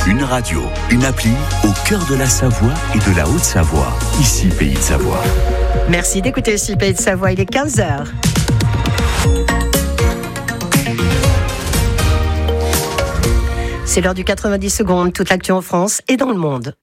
Une radio, une appli au cœur de la Savoie et de la Haute-Savoie. Ici, Pays de Savoie. Merci d'écouter ici, Pays de Savoie. Il est 15h. C'est l'heure du 90 secondes, toute l'actu en France et dans le monde.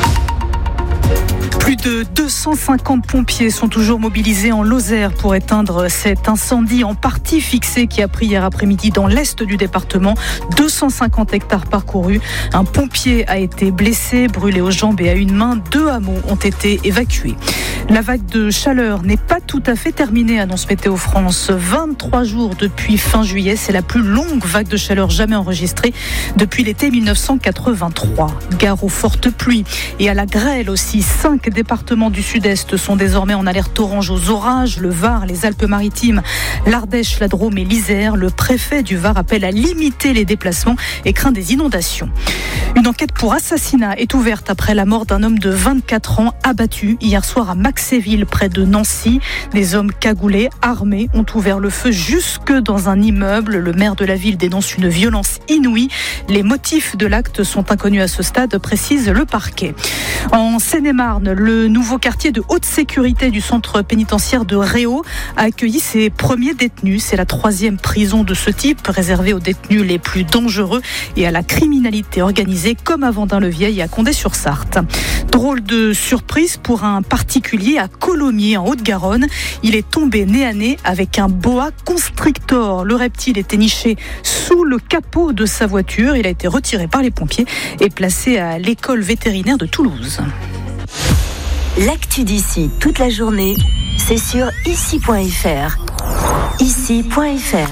Plus de 250 pompiers sont toujours mobilisés en Lozère pour éteindre cet incendie en partie fixé qui a pris hier après-midi dans l'est du département. 250 hectares parcourus. Un pompier a été blessé, brûlé aux jambes et à une main. 2 hameaux ont été évacués. La vague de chaleur n'est pas tout à fait terminée, annonce Météo France. 23 jours depuis fin juillet, c'est la plus longue vague de chaleur jamais enregistrée depuis l'été 1983. Gare aux fortes pluies et à la grêle aussi. 5 départements du sud-est sont désormais en alerte orange aux orages. Le Var, les Alpes-Maritimes, l'Ardèche, la Drôme et l'Isère. Le préfet du Var appelle à limiter les déplacements et craint des inondations. Une enquête pour assassinat est ouverte après la mort d'un homme de 24 ans abattu hier soir à Maxéville, près de Nancy. Des hommes cagoulés, armés, ont ouvert le feu jusque dans un immeuble. Le maire de la ville dénonce une violence inouïe. Les motifs de l'acte sont inconnus à ce stade, précise le parquet. En Seine-et-Marne, le nouveau quartier de haute sécurité du centre pénitentiaire de Réau a accueilli ses premiers détenus. C'est la 3e prison de ce type, réservée aux détenus les plus dangereux et à la criminalité organisée, comme à Vendin-le-Vieil et à Condé-sur-Sarthe. Drôle de surprise pour un particulier à Colomiers, en Haute-Garonne. Il est tombé nez à nez avec un boa constrictor. Le reptile était niché sous le capot de sa voiture. Il a été retiré par les pompiers et placé à l'école vétérinaire de Toulouse. L'actu d'ici toute la journée, c'est sur ici.fr. Ici.fr.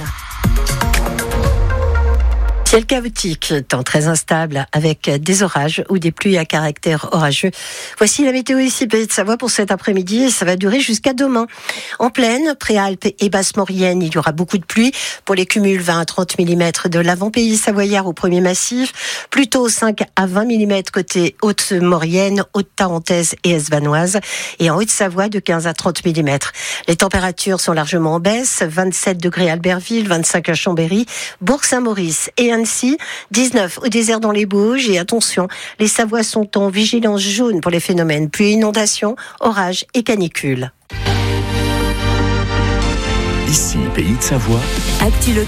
Ciel chaotique, temps très instable avec des orages ou des pluies à caractère orageux. Voici la météo ici, Pays de Savoie, pour cet après-midi et ça va durer jusqu'à demain. En plaine, Préalpes et Basse-Maurienne, il y aura beaucoup de pluie. Pour les cumuls, 20 à 30 mm de l'avant-pays savoyard au premier massif. Plutôt 5 à 20 mm côté Haute-Maurienne, Haute-Tarentaise et Esvanoise. Et en Haute-Savoie, de 15 à 30 mm. Les températures sont largement en baisse. 27 degrés à Albertville, 25 à Chambéry, Bourg-Saint-Maurice et Annecy, 19 au désert dans les Bauges. Et attention, les Savoies sont en vigilance jaune pour les phénomènes pluie, inondations, orages et canicules. Ici, Pays de Savoie. Actu locale.